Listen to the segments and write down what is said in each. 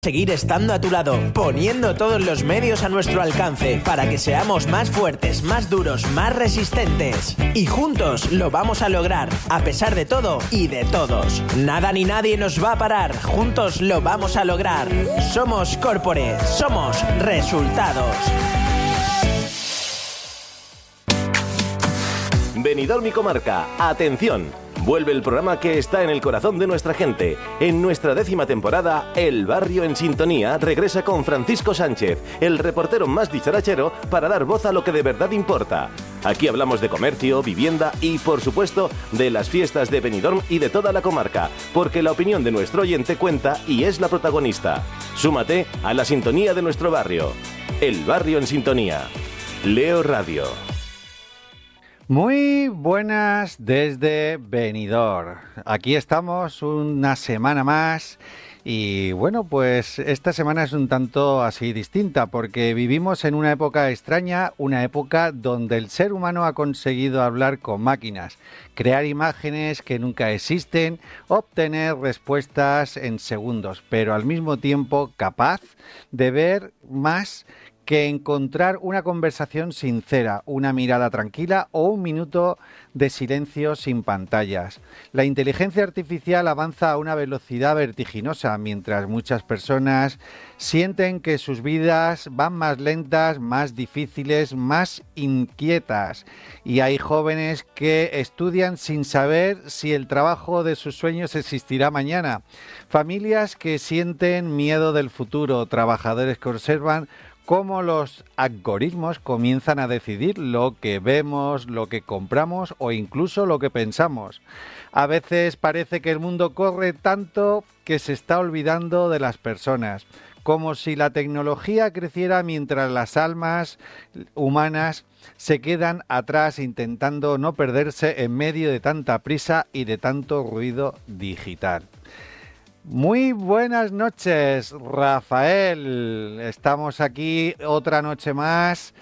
Seguir estando a tu lado, poniendo todos los medios a nuestro alcance para que seamos más fuertes, más duros, más resistentes. Y juntos lo vamos a lograr, a pesar de todo y de todos. Nada ni nadie nos va a parar, juntos lo vamos a lograr. Somos Corpore, somos resultados. Benidorm y Comarca, atención. Vuelve el programa que está en el corazón de nuestra gente. En nuestra 10ª temporada, El Barrio en Sintonía regresa con Francisco Sánchez, el reportero más dicharachero, para dar voz a lo que de verdad importa. Aquí hablamos de comercio, vivienda y, por supuesto, de las fiestas de Benidorm y de toda la comarca, porque la opinión de nuestro oyente cuenta y es la protagonista. Súmate a la sintonía de nuestro barrio. El Barrio en Sintonía. Leo Radio. Muy buenas desde Benidorm. Aquí estamos una semana más y bueno, pues esta semana es un tanto así distinta porque vivimos en una época extraña, una época donde el ser humano ha conseguido hablar con máquinas, crear imágenes que nunca existen, obtener respuestas en segundos, pero al mismo tiempo capaz de ver más que encontrar una conversación sincera, una mirada tranquila o un minuto de silencio sin pantallas. La inteligencia artificial avanza a una velocidad vertiginosa, mientras muchas personas sienten que sus vidas van más lentas, más difíciles, más inquietas. Y hay jóvenes que estudian sin saber si el trabajo de sus sueños existirá mañana. Familias que sienten miedo del futuro, trabajadores que observan cómo los algoritmos comienzan a decidir lo que vemos, lo que compramos o incluso lo que pensamos. A veces parece que el mundo corre tanto que se está olvidando de las personas, como si la tecnología creciera mientras las almas humanas se quedan atrás intentando no perderse en medio de tanta prisa y de tanto ruido digital. Muy buenas noches, Rafael. Estamos aquí otra noche más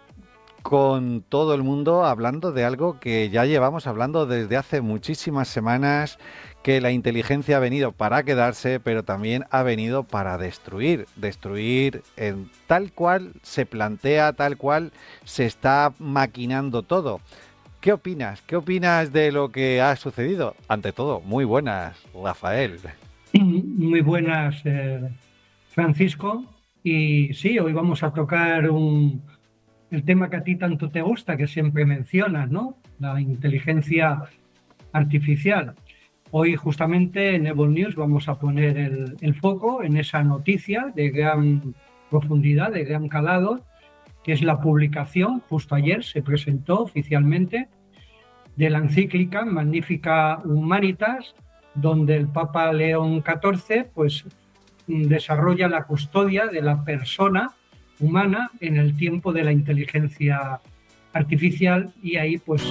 con todo el mundo hablando de algo que ya llevamos hablando desde hace muchísimas semanas, que la inteligencia ha venido para quedarse, pero también ha venido para destruir en tal cual se plantea, tal cual se está maquinando todo. ¿Qué opinas? ¿Qué opinas de lo que ha sucedido? Ante todo, muy buenas, Rafael. Muy buenas, Francisco. Y sí, hoy vamos a tocar el tema que a ti tanto te gusta, que siempre mencionas, ¿no? La inteligencia artificial. Hoy justamente en Evo News vamos a poner el foco en esa noticia de gran profundidad, de gran calado, que es la publicación, justo ayer se presentó oficialmente, de la encíclica Magnificat Humanitas, donde el Papa León XIV pues, desarrolla la custodia de la persona humana en el tiempo de la inteligencia artificial, y ahí pues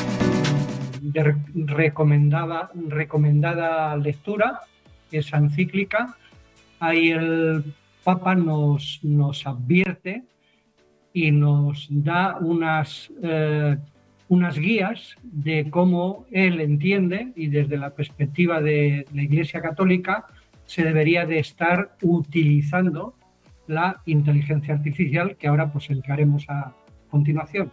de recomendada lectura, esa encíclica. Ahí el Papa nos advierte y nos da unas guías de cómo él entiende, y desde la perspectiva de la Iglesia Católica se debería de estar utilizando la inteligencia artificial, que ahora pues entraremos a continuación.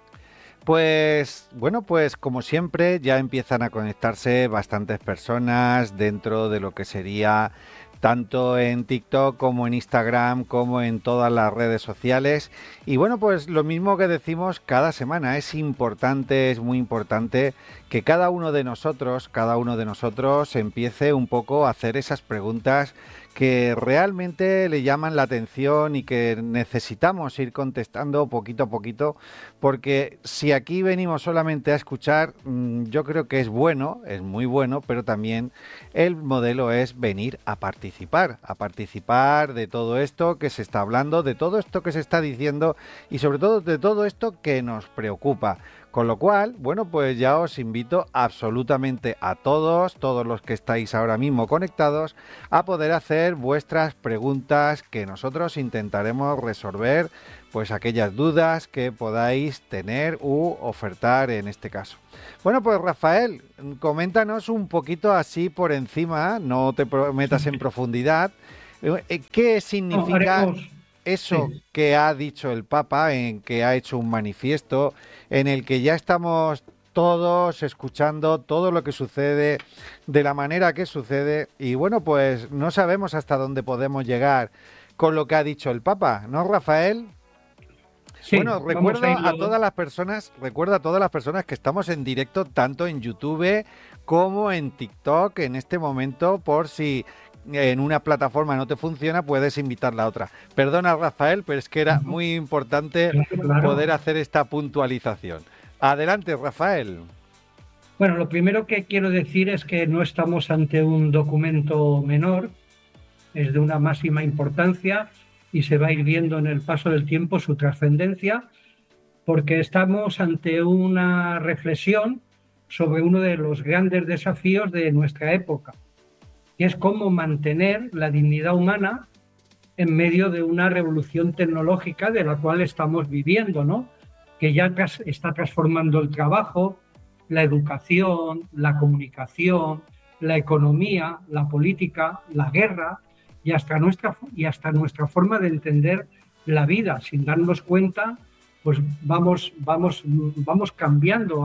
Pues bueno, pues como siempre ya empiezan a conectarse bastantes personas dentro de lo que sería tanto en TikTok como en Instagram, como en todas las redes sociales. Y bueno, pues lo mismo que decimos cada semana, es importante, es muy importante que cada uno de nosotros empiece un poco a hacer esas preguntas que realmente le llaman la atención y que necesitamos ir contestando poquito a poquito, porque si aquí venimos solamente a escuchar, yo creo que es bueno, es muy bueno, pero también el modelo es venir a participar de todo esto que se está hablando, de todo esto que se está diciendo y sobre todo de todo esto que nos preocupa. Con lo cual, bueno, pues ya os invito absolutamente a todos los que estáis ahora mismo conectados, a poder hacer vuestras preguntas, que nosotros intentaremos resolver pues aquellas dudas que podáis tener u ofertar en este caso. Bueno, pues Rafael, coméntanos un poquito así por encima, no te metas en profundidad, ¿Qué significa haremos... eso Sí. que ha dicho el Papa, en que ha hecho un manifiesto en el que ya estamos todos escuchando todo lo que sucede de la manera que sucede y bueno, pues no sabemos hasta dónde podemos llegar con lo que ha dicho el Papa, ¿no, Rafael? Bueno, Sí, vamos a irlo... recuerdo a todas las personas que estamos en directo tanto en YouTube como en TikTok en este momento, por si en una plataforma no te funciona, puedes invitarla a otra. Perdona, Rafael, pero es que era muy importante Claro, claro. poder hacer esta puntualización. Adelante, Rafael. Bueno, lo primero que quiero decir es que no estamos ante un documento menor, es de una máxima importancia y se va a ir viendo en el paso del tiempo su trascendencia, porque estamos ante una reflexión sobre uno de los grandes desafíos de nuestra época, que es cómo mantener la dignidad humana en medio de una revolución tecnológica de la cual estamos viviendo, ¿no? Que ya está transformando el trabajo, la educación, la comunicación, la economía, la política, la guerra y hasta nuestra forma de entender la vida. Sin darnos cuenta, pues vamos cambiando,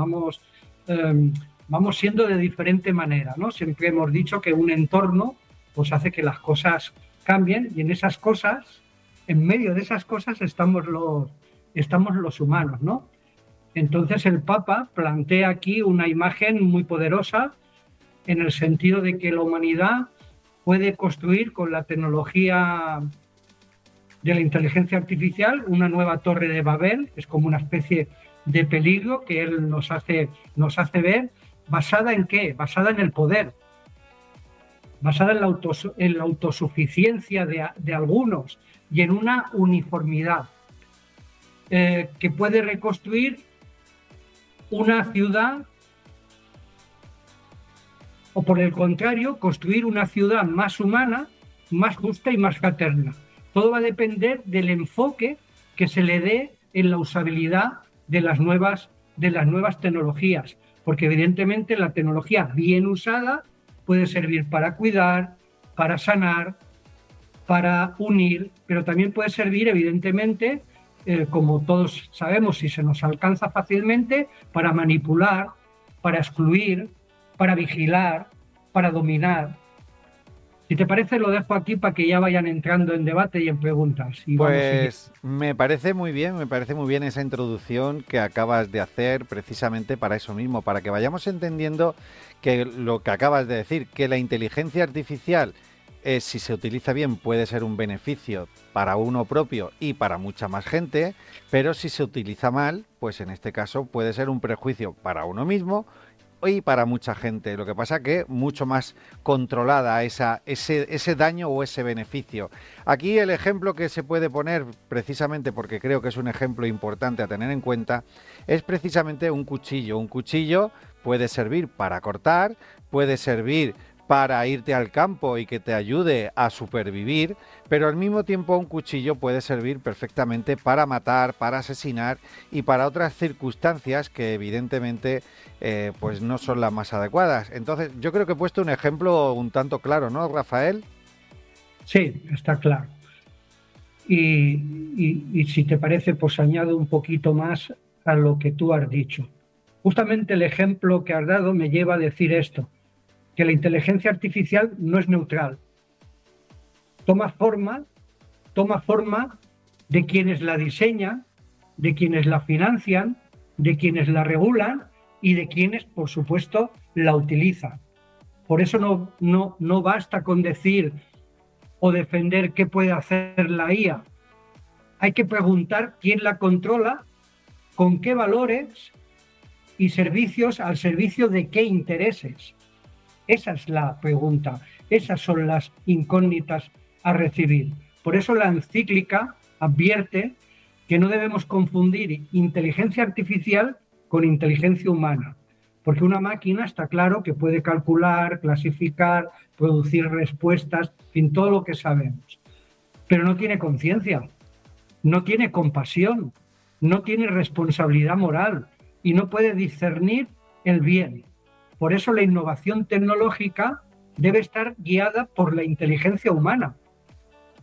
vamos siendo de diferente manera, ¿no? Siempre hemos dicho que un entorno pues hace que las cosas cambien y en esas cosas, en medio de esas cosas estamos los humanos, ¿no? Entonces el Papa plantea aquí una imagen muy poderosa en el sentido de que la humanidad puede construir con la tecnología de la inteligencia artificial una nueva torre de Babel, es como una especie de peligro que él nos hace ver, ¿basada en qué? Basada en el poder, basada en la autosuficiencia de algunos y en una uniformidad que puede reconstruir una ciudad o, por el contrario, construir una ciudad más humana, más justa y más fraterna. Todo va a depender del enfoque que se le dé en la usabilidad de las nuevas tecnologías, porque evidentemente la tecnología bien usada puede servir para cuidar, para sanar, para unir, pero también puede servir evidentemente, como todos sabemos si se nos alcanza fácilmente, para manipular, para excluir, para vigilar, para dominar. Si te parece, lo dejo aquí para que ya vayan entrando en debate y en preguntas. Y Pues me parece muy bien esa introducción que acabas de hacer precisamente para eso mismo, para que vayamos entendiendo que lo que acabas de decir, que la inteligencia artificial, si se utiliza bien, puede ser un beneficio para uno propio y para mucha más gente, pero si se utiliza mal, pues en este caso puede ser un perjuicio para uno mismo y para mucha gente. Lo que pasa que mucho más controlada ese daño o ese beneficio. Aquí el ejemplo que se puede poner, precisamente porque creo que es un ejemplo importante a tener en cuenta, es precisamente un cuchillo. Un cuchillo puede servir para cortar, puede servir para irte al campo y que te ayude a supervivir, pero al mismo tiempo un cuchillo puede servir perfectamente para matar, para asesinar y para otras circunstancias que evidentemente pues no son las más adecuadas. Entonces yo creo que he puesto un ejemplo un tanto claro, ¿no, Rafael? sí, está claro. Y si te parece, pues añado un poquito más a lo que tú has dicho. Justamente el ejemplo que has dado me lleva a decir esto, que la inteligencia artificial no es neutral. Toma forma de quienes la diseñan, de quienes la financian, de quienes la regulan y de quienes, por supuesto, la utilizan. Por eso no basta con decir o defender qué puede hacer la IA. Hay que preguntar quién la controla, con qué valores y servicios, al servicio de qué intereses. Esa es la pregunta, esas son las incógnitas a recibir. Por eso la encíclica advierte que no debemos confundir inteligencia artificial con inteligencia humana, porque una máquina está claro que puede calcular, clasificar, producir respuestas, en todo lo que sabemos, pero no tiene conciencia, no tiene compasión, no tiene responsabilidad moral y no puede discernir el bien. Por eso la innovación tecnológica debe estar guiada por la inteligencia humana,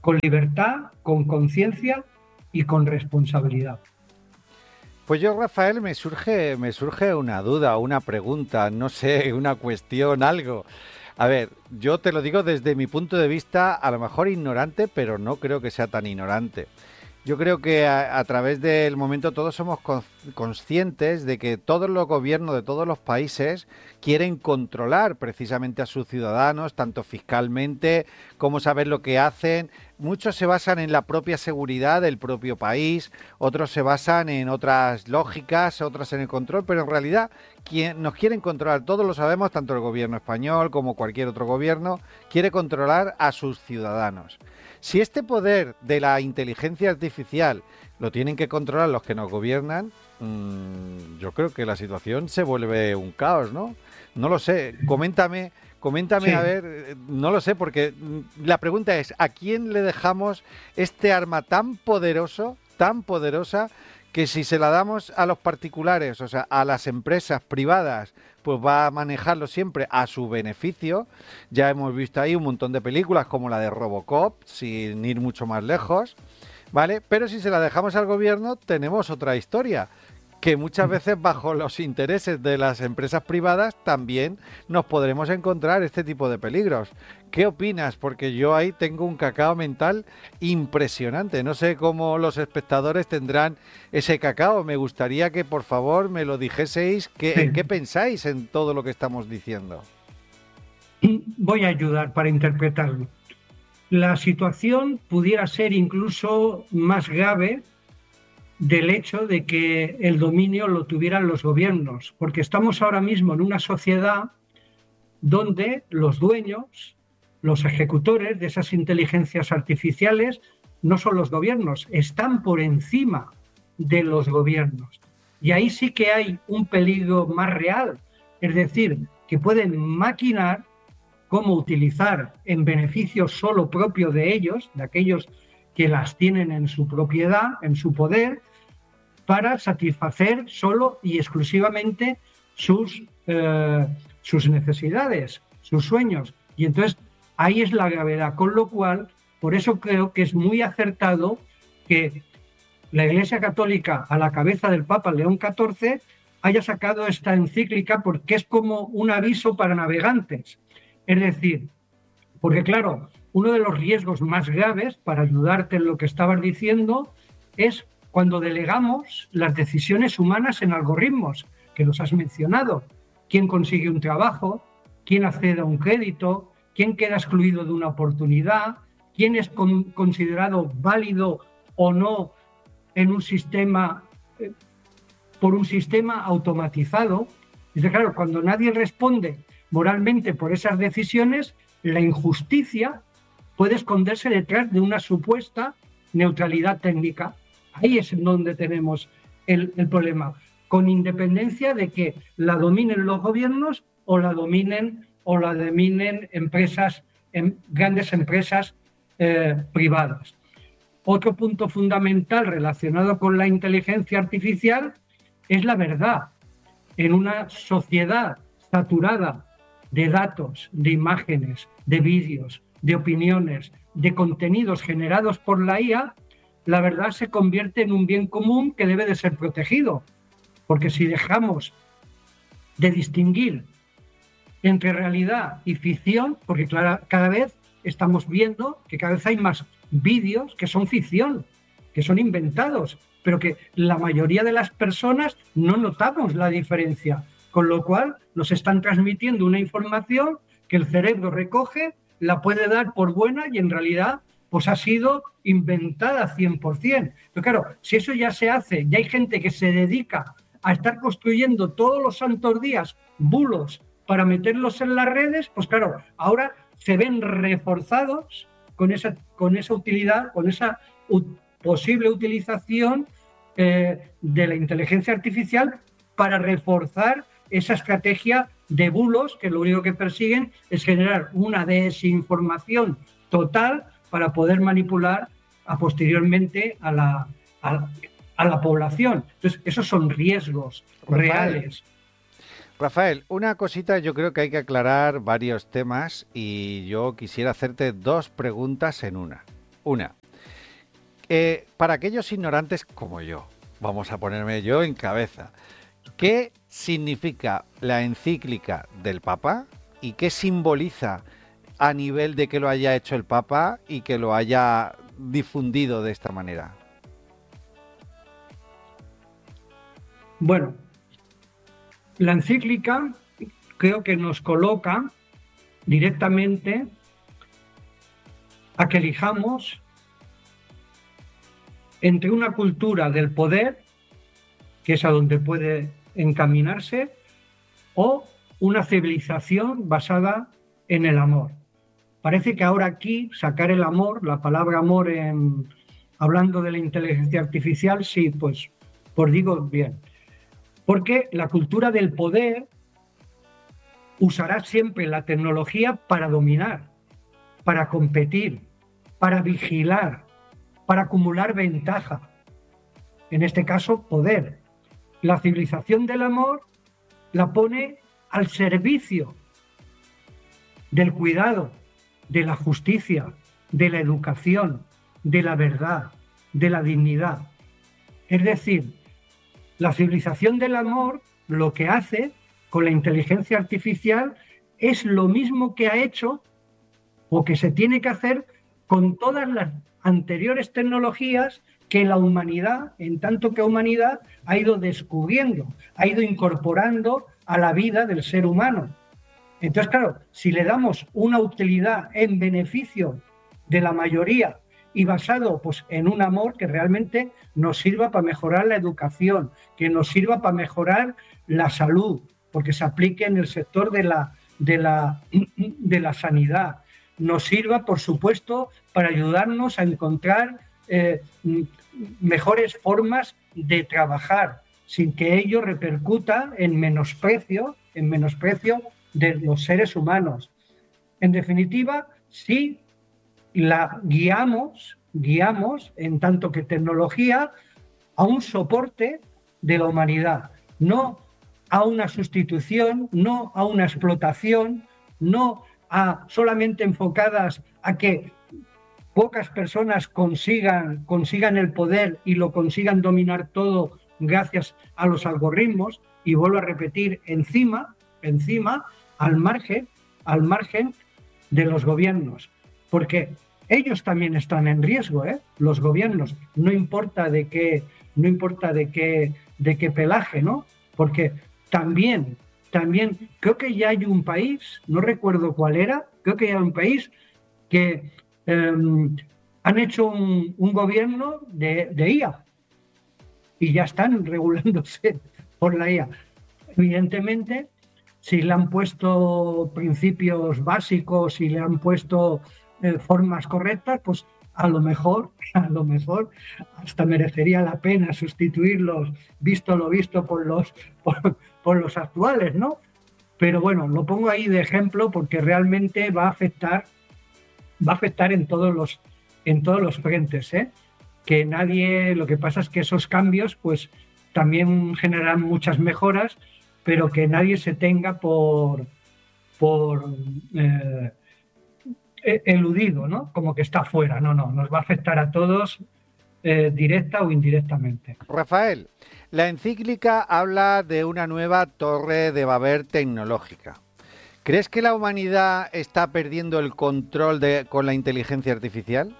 con libertad, con conciencia y con responsabilidad. Pues yo, Rafael, me surge una duda, una pregunta, no sé, una cuestión, algo. A ver, yo te lo digo desde mi punto de vista, a lo mejor ignorante, pero no creo que sea tan ignorante. Yo creo que a través del momento todos somos conscientes de que todos los gobiernos de todos los países quieren controlar precisamente a sus ciudadanos, tanto fiscalmente como saber lo que hacen. Muchos se basan en la propia seguridad del propio país, otros se basan en otras lógicas, otros en el control, pero en realidad quien nos quieren controlar, todos lo sabemos, tanto el gobierno español como cualquier otro gobierno, quiere controlar a sus ciudadanos. Si este poder de la inteligencia artificial lo tienen que controlar los que nos gobiernan, yo creo que la situación se vuelve un caos, ¿no? No lo sé, coméntame, sí. A ver, no lo sé, porque la pregunta es, ¿a quién le dejamos este arma tan poderosa, que si se la damos a los particulares, o sea, a las empresas privadas, pues va a manejarlo siempre a su beneficio? Ya hemos visto ahí un montón de películas como la de Robocop, sin ir mucho más lejos, ¿vale? Pero si se la dejamos al gobierno, tenemos otra historia, que muchas veces bajo los intereses de las empresas privadas también nos podremos encontrar este tipo de peligros. ¿Qué opinas? Porque yo ahí tengo un cacao mental impresionante. No sé cómo los espectadores tendrán ese cacao. Me gustaría que por favor me lo dijeseis. ¿En qué pensáis en todo lo que estamos diciendo? Voy a ayudar para interpretarlo. La situación pudiera ser incluso más grave del hecho de que el dominio lo tuvieran los gobiernos, porque estamos ahora mismo en una sociedad donde los dueños, los ejecutores de esas inteligencias artificiales no son los gobiernos, están por encima de los gobiernos. Y ahí sí que hay un peligro más real, es decir, que pueden maquinar cómo utilizar en beneficio solo propio de ellos, de aquellos que las tienen en su propiedad, en su poder, para satisfacer solo y exclusivamente sus necesidades, sus sueños. Y entonces ahí es la gravedad, con lo cual, por eso creo que es muy acertado que la Iglesia Católica, a la cabeza del Papa León XIV, haya sacado esta encíclica, porque es como un aviso para navegantes. Es decir, porque claro, uno de los riesgos más graves, para ayudarte en lo que estabas diciendo, es cuando delegamos las decisiones humanas en algoritmos, que los has mencionado. ¿Quién consigue un trabajo? ¿Quién accede a un crédito? ¿Quién queda excluido de una oportunidad? ¿Quién es considerado válido o no en un sistema, por un sistema automatizado? Dice, claro, cuando nadie responde moralmente por esas decisiones, la injusticia puede esconderse detrás de una supuesta neutralidad técnica. Ahí es donde tenemos el problema, con independencia de que la dominen los gobiernos o la dominen empresas, grandes empresas privadas. Otro punto fundamental relacionado con la inteligencia artificial es la verdad. En una sociedad saturada de datos, de imágenes, de vídeos, de opiniones, de contenidos generados por la IA, la verdad se convierte en un bien común que debe de ser protegido. Porque si dejamos de distinguir entre realidad y ficción, porque cada vez estamos viendo que cada vez hay más vídeos que son ficción, que son inventados, pero que la mayoría de las personas no notamos la diferencia, con lo cual nos están transmitiendo una información que el cerebro recoge, la puede dar por buena y en realidad pues ha sido inventada 100%. Pero claro, si eso ya se hace, ya hay gente que se dedica a estar construyendo todos los santos días bulos para meterlos en las redes, pues claro, ahora se ven reforzados con esa utilidad, con esa posible utilización de la inteligencia artificial para reforzar esa estrategia de bulos que lo único que persiguen es generar una desinformación total para poder manipular posteriormente a la población. Entonces, esos son riesgos reales. Rafael, una cosita, yo creo que hay que aclarar varios temas y yo quisiera hacerte dos preguntas en una. Una, para aquellos ignorantes como yo, vamos a ponerme yo en cabeza, ¿qué significa la encíclica del Papa y qué simboliza a nivel de que lo haya hecho el Papa y que lo haya difundido de esta manera? Bueno, la encíclica creo que nos coloca directamente a que elijamos entre una cultura del poder, que es a donde puede encaminarse, o una civilización basada en el amor. Parece que ahora aquí sacar el amor, la palabra amor hablando de la inteligencia artificial, sí, pues digo bien. Porque la cultura del poder usará siempre la tecnología para dominar, para competir, para vigilar, para acumular ventaja. En este caso, poder. La civilización del amor la pone al servicio del cuidado, de la justicia, de la educación, de la verdad, de la dignidad. Es decir, la civilización del amor lo que hace con la inteligencia artificial es lo mismo que ha hecho o que se tiene que hacer con todas las anteriores tecnologías que la humanidad, en tanto que humanidad, ha ido descubriendo, ha ido incorporando a la vida del ser humano. Entonces, claro, si le damos una utilidad en beneficio de la mayoría y basado pues, en un amor que realmente nos sirva para mejorar la educación, que nos sirva para mejorar la salud, porque se aplique en el sector de la sanidad, nos sirva, por supuesto, para ayudarnos a encontrar mejores formas de trabajar, sin que ello repercuta en menosprecio de los seres humanos. En definitiva, sí la guiamos en tanto que tecnología a un soporte de la humanidad, no a una sustitución, no a una explotación, no a solamente enfocadas a que pocas personas consigan el poder y lo consigan dominar todo gracias a los algoritmos, y vuelvo a repetir, encima, al margen de los gobiernos, porque ellos también están en riesgo, los gobiernos, no importa de qué pelaje, ¿no? Porque también creo que ya hay un país, no recuerdo cuál era, creo que ya hay un país que han hecho un gobierno de IA y ya están regulándose por la IA. Evidentemente, si le han puesto principios básicos y le han puesto formas correctas, pues a lo mejor hasta merecería la pena sustituirlos, visto lo visto, por los actuales, ¿no? Pero bueno, lo pongo ahí de ejemplo porque realmente va a afectar en todos los frentes, que nadie, lo que pasa es que esos cambios pues también generan muchas mejoras, pero que nadie se tenga por eludido, ¿no? Como que está fuera. No, nos va a afectar a todos directa o indirectamente. Rafael, la encíclica habla de una nueva torre de Babel tecnológica. ¿Crees que la humanidad está perdiendo el control con la inteligencia artificial?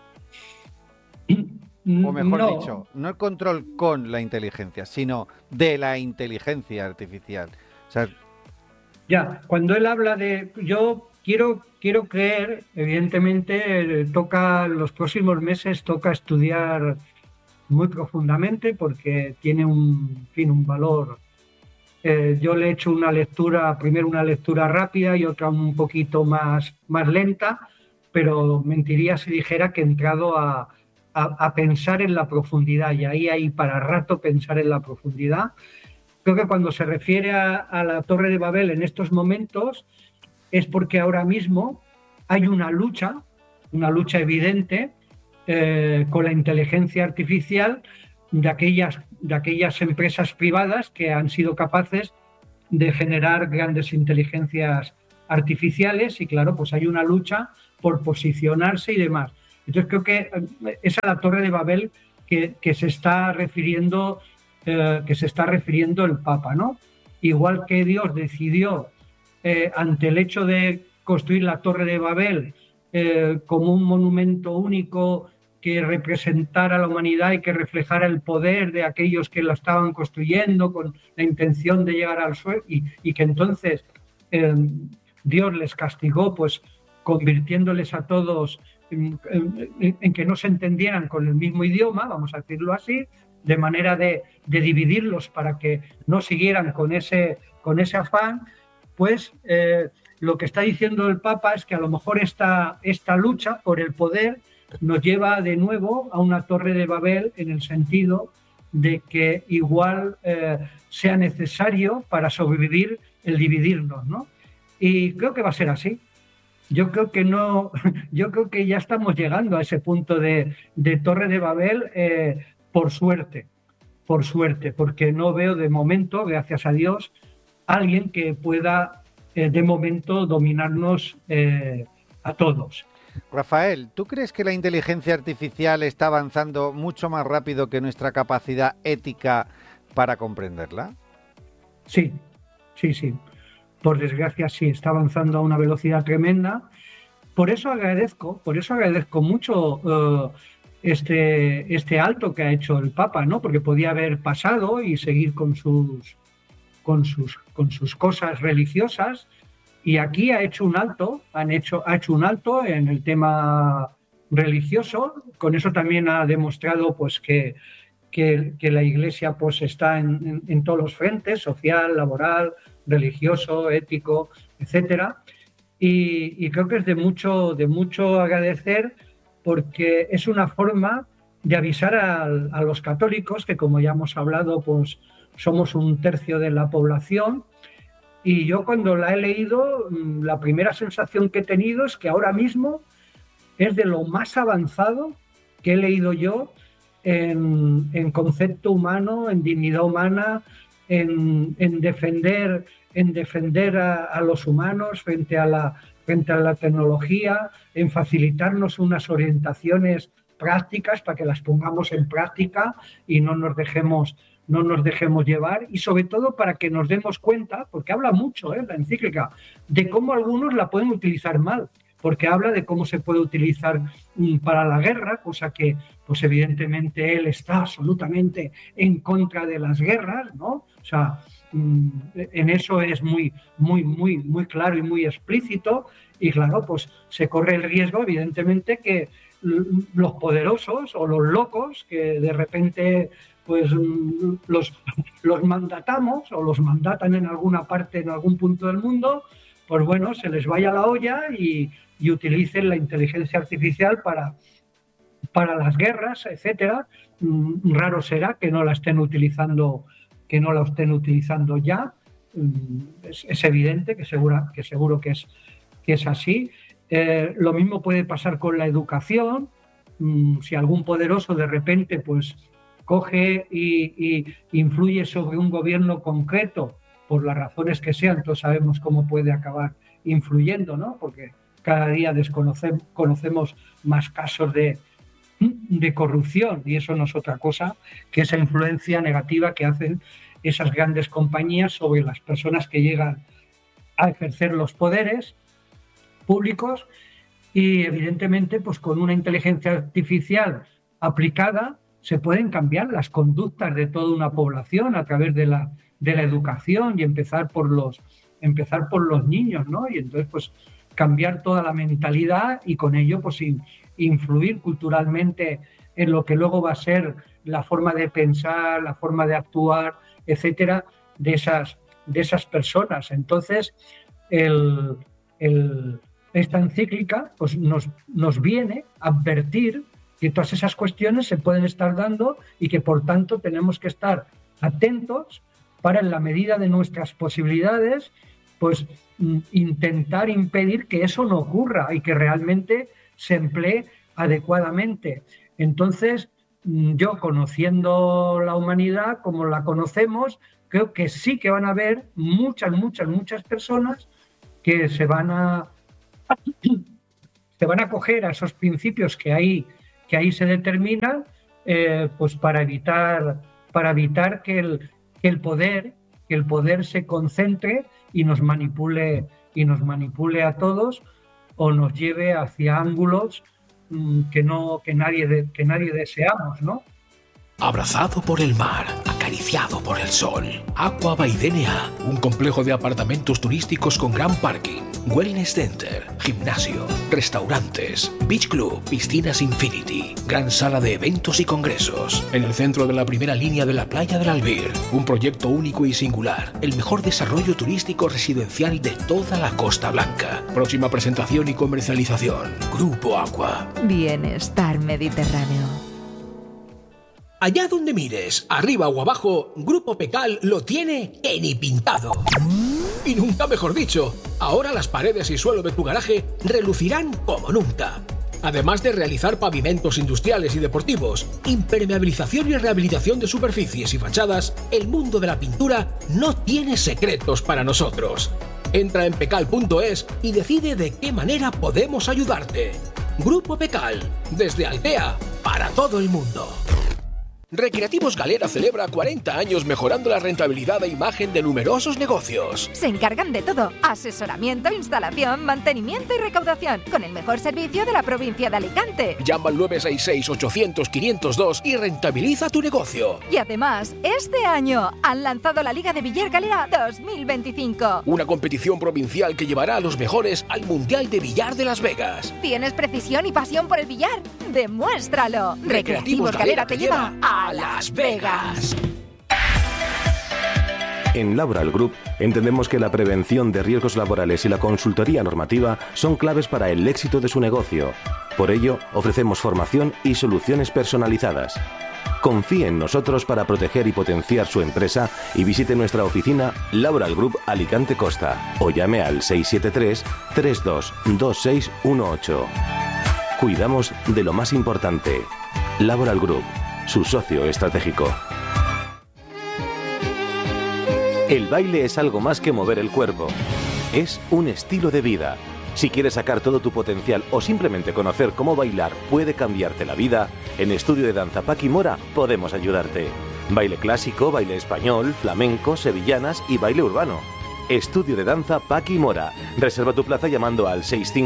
O mejor dicho, no el control con la inteligencia, sino de la inteligencia artificial. O sea, ya, cuando él habla de... Yo quiero creer, evidentemente, los próximos meses toca estudiar muy profundamente porque tiene un valor. Yo le he hecho primero una lectura rápida y otra un poquito más lenta, pero mentiría si dijera que he entrado a pensar en la profundidad, y ahí hay para rato pensar en la profundidad. Creo que cuando se refiere a la Torre de Babel en estos momentos es porque ahora mismo hay una lucha evidente con la inteligencia artificial de aquellas empresas privadas que han sido capaces de generar grandes inteligencias artificiales, y claro, pues hay una lucha por posicionarse y demás. Entonces creo que es a la Torre de Babel que se está refiriendo el Papa, ¿no? Igual que Dios decidió ante el hecho de construir la Torre de Babel como un monumento único que representara a la humanidad y que reflejara el poder de aquellos que la estaban construyendo con la intención de llegar al suelo, y que entonces Dios les castigó, pues convirtiéndoles a todos en que no se entendieran con el mismo idioma, vamos a decirlo así, de manera de dividirlos para que no siguieran con ese afán. Pues lo que está diciendo el Papa es que a lo mejor esta lucha por el poder nos lleva de nuevo a una Torre de Babel, en el sentido de que igual sea necesario para sobrevivir el dividirnos, ¿no? Y creo que va a ser así. Yo creo que ya estamos llegando a ese punto de Torre de Babel, por suerte, porque no veo de momento, gracias a Dios, alguien que pueda de momento dominarnos a todos. Rafael, ¿tú crees que la inteligencia artificial está avanzando mucho más rápido que nuestra capacidad ética para comprenderla? Sí. Por desgracia, sí, está avanzando a una velocidad tremenda. Por eso agradezco mucho este alto que ha hecho el Papa, ¿no? Porque podía haber pasado y seguir con sus cosas religiosas, y aquí ha hecho un alto, ha hecho un alto en el tema religioso. Con eso también ha demostrado, pues, que la Iglesia, pues, está en todos los frentes: social, laboral, religioso, ético, etcétera. Y creo que es de mucho agradecer, porque es una forma de avisar a los católicos, que, como ya hemos hablado, pues somos 1/3 de la población. Y yo, cuando la he leído, la primera sensación que he tenido es que ahora mismo es de lo más avanzado que he leído yo en concepto humano, en dignidad humana, en defender a los humanos frente a la tecnología, en facilitarnos unas orientaciones prácticas para que las pongamos en práctica y no nos dejemos llevar, y sobre todo para que nos demos cuenta, porque habla mucho la encíclica, de cómo algunos la pueden utilizar mal, porque habla de cómo se puede utilizar para la guerra, cosa que, pues, evidentemente él está absolutamente en contra de las guerras, ¿no? O sea, en eso es muy claro y muy explícito. Y claro, pues se corre el riesgo, evidentemente, que los poderosos o los locos, que de repente, pues, los mandatamos o los mandatan en alguna parte, en algún punto del mundo, pues bueno, se les vaya la olla y utilicen la inteligencia artificial para las guerras, etcétera. Raro será que no la estén utilizando ya. Es evidente que seguro que es así. Lo mismo puede pasar con la educación. Si algún poderoso de repente, pues, coge y influye sobre un gobierno concreto, por las razones que sean, todos sabemos cómo puede acabar influyendo, ¿no? Porque cada día conocemos más casos de corrupción, y eso no es otra cosa que esa influencia negativa que hacen esas grandes compañías sobre las personas que llegan a ejercer los poderes públicos. Y evidentemente, pues, con una inteligencia artificial aplicada se pueden cambiar las conductas de toda una población a través de la educación, y empezar por los niños, ¿no? Y entonces, pues, cambiar toda la mentalidad, y con ello, pues, influir culturalmente en lo que luego va a ser la forma de pensar, la forma de actuar, etcétera, de esas personas. Entonces, esta encíclica, pues, nos viene a advertir que todas esas cuestiones se pueden estar dando, y que, por tanto, tenemos que estar atentos para, en la medida de nuestras posibilidades, pues, intentar impedir que eso no ocurra y que realmente se emplee adecuadamente. Entonces, yo, conociendo la humanidad como la conocemos, creo que sí que van a haber muchas personas que se van a se van a acoger a esos principios que ahí se determinan, pues para evitar que el poder se concentre y nos manipule a todos, o nos lleve hacia ángulos que nadie deseamos, ¿no? Abrazado por el mar, acariciado por el sol. Aqua by DNA, un complejo de apartamentos turísticos con gran parking, wellness center, gimnasio, restaurantes, beach club, piscinas infinity, gran sala de eventos y congresos. En el centro de la primera línea de la playa del Albir, un proyecto único y singular, el mejor desarrollo turístico residencial de toda la Costa Blanca. Próxima presentación y comercialización, Grupo Aqua. Bienestar Mediterráneo. Allá donde mires, arriba o abajo, Grupo Pecal lo tiene que ni pintado. Y nunca mejor dicho, ahora las paredes y suelo de tu garaje relucirán como nunca. Además de realizar pavimentos industriales y deportivos, impermeabilización y rehabilitación de superficies y fachadas, el mundo de la pintura no tiene secretos para nosotros. Entra en pecal.es y decide de qué manera podemos ayudarte. Grupo Pecal, desde Altea, para todo el mundo. Recreativos Galera celebra 40 años mejorando la rentabilidad e imagen de numerosos negocios. Se encargan de todo: asesoramiento, instalación, mantenimiento y recaudación, con el mejor servicio de la provincia de Alicante. Llama al 966-800-502 y rentabiliza tu negocio. Y además, este año han lanzado la Liga de Billar Galera 2025. Una competición provincial que llevará a los mejores al Mundial de Billar de Las Vegas. ¿Tienes precisión y pasión por el billar? ¡Demuéstralo! Recreativos Galera te lleva a Las Vegas. En Laboral Group entendemos que la prevención de riesgos laborales y la consultoría normativa son claves para el éxito de su negocio. Por ello, ofrecemos formación y soluciones personalizadas. Confíe en nosotros para proteger y potenciar su empresa y visite nuestra oficina Laboral Group Alicante Costa o llame al 673-322618. Cuidamos de lo más importante. Laboral Group, su socio estratégico. El baile es algo más que mover el cuerpo. Es un estilo de vida. Si quieres sacar todo tu potencial o simplemente conocer cómo bailar puede cambiarte la vida, en Estudio de Danza Paqui Mora podemos ayudarte. Baile clásico, baile español, flamenco, sevillanas y baile urbano. Estudio de Danza Paqui Mora. Reserva tu plaza llamando al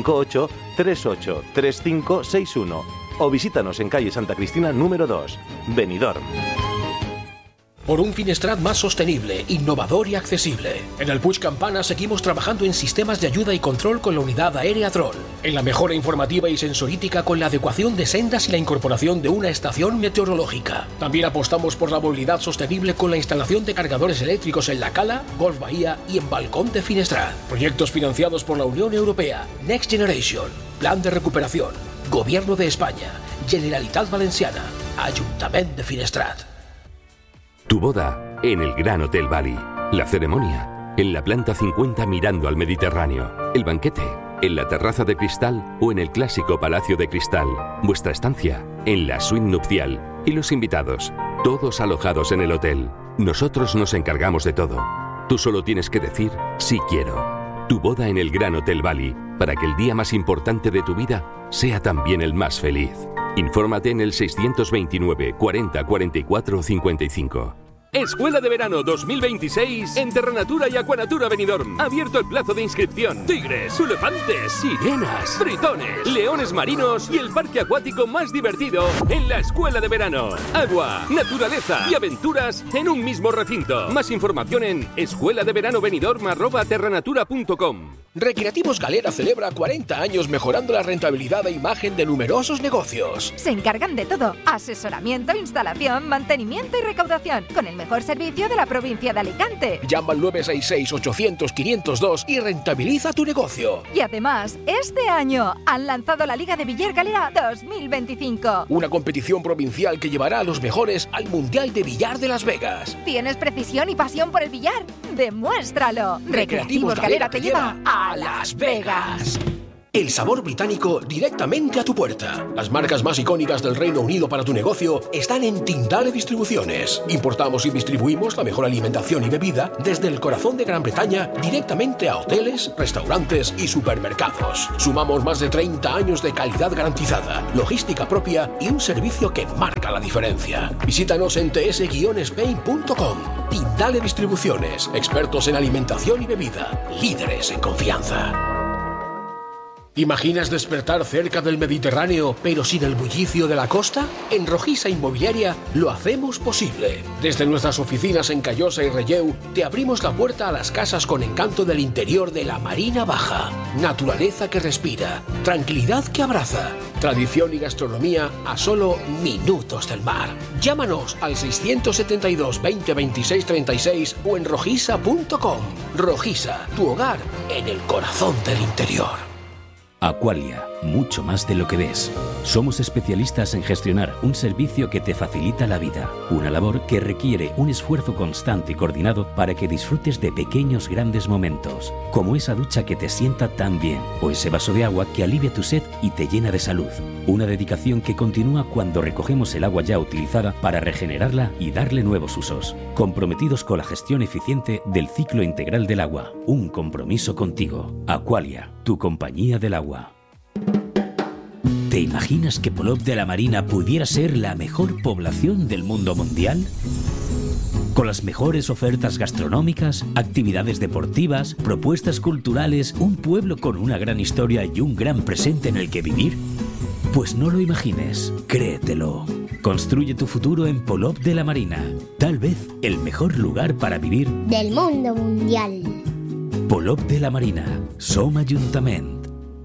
658-383561 o visítanos en calle Santa Cristina número 2, Benidorm. Por un Finestrat más sostenible, innovador y accesible. En el Puig Campana seguimos trabajando en sistemas de ayuda y control con la unidad aérea Troll. En la mejora informativa y sensorítica con la adecuación de sendas y la incorporación de una estación meteorológica. También apostamos por la movilidad sostenible con la instalación de cargadores eléctricos en La Cala, Golf Bahía y en Balcón de Finestrat. Proyectos financiados por la Unión Europea, Next Generation, Plan de Recuperación, Gobierno de España, Generalitat Valenciana, Ayuntamiento de Finestrat. Tu boda en el Gran Hotel Bali. La ceremonia en la planta 50 mirando al Mediterráneo. El banquete en la terraza de cristal o en el clásico Palacio de Cristal. Vuestra estancia en la suite nupcial. Y los invitados, todos alojados en el hotel. Nosotros nos encargamos de todo. Tú solo tienes que decir sí quiero. Tu boda en el Gran Hotel Bali, para que el día más importante de tu vida sea también el más feliz. Infórmate en el 629 40 44 55. Escuela de Verano 2026 en Terranatura y Aquanatura Benidorm. Abierto el plazo de inscripción. Tigres, elefantes, sirenas, tritones, leones marinos y el parque acuático más divertido en la Escuela de Verano. Agua, naturaleza y aventuras en un mismo recinto. Más información en escueladeveranobenidorm@terranatura.com. Recreativos Galera celebra 40 años mejorando la rentabilidad e imagen de numerosos negocios. Se encargan de todo: asesoramiento, instalación, mantenimiento y recaudación, con el mejor servicio de la provincia de Alicante. Llama al 966-800-502 y rentabiliza tu negocio. Y además, este año han lanzado la Liga de Billar Galera 2025. Una competición provincial que llevará a los mejores al Mundial de Billar de Las Vegas. ¿Tienes precisión y pasión por el billar? ¡Demuéstralo! Recreativos Galera te lleva a Las Vegas. El sabor británico directamente a tu puerta. Las marcas más icónicas del Reino Unido para tu negocio están en Tindale Distribuciones. Importamos y distribuimos la mejor alimentación y bebida desde el corazón de Gran Bretaña directamente a hoteles, restaurantes y supermercados. Sumamos más de 30 años de calidad garantizada, logística propia y un servicio que marca la diferencia. Visítanos en ts-spain.com. Tindale Distribuciones, expertos en alimentación y bebida, líderes en confianza. ¿Imaginas despertar cerca del Mediterráneo, pero sin el bullicio de la costa? En Rojisa Inmobiliaria lo hacemos posible. Desde nuestras oficinas en Callosa y Relleu, te abrimos la puerta a las casas con encanto del interior de la Marina Baja. Naturaleza que respira, tranquilidad que abraza, tradición y gastronomía a solo minutos del mar. Llámanos al 672 20 26 36 o en rojisa.com. Rojisa, tu hogar en el corazón del interior. Aqualia, mucho más de lo que ves. Somos especialistas en gestionar un servicio que te facilita la vida, una labor que requiere un esfuerzo constante y coordinado para que disfrutes de pequeños grandes momentos, como esa ducha que te sienta tan bien o ese vaso de agua que alivia tu sed y te llena de salud. Una dedicación que continúa cuando recogemos el agua ya utilizada para regenerarla y darle nuevos usos, comprometidos con la gestión eficiente del ciclo integral del agua. Un compromiso contigo. Aqualia, tu compañía del agua. ¿Te imaginas que Polop de la Marina pudiera ser la mejor población del mundo mundial? Con las mejores ofertas gastronómicas, actividades deportivas, propuestas culturales, un pueblo con una gran historia y un gran presente en el que vivir. Pues no lo imagines, créetelo. Construye tu futuro en Polop de la Marina. Tal vez el mejor lugar para vivir del mundo mundial. Polop de la Marina, Som Ayuntament.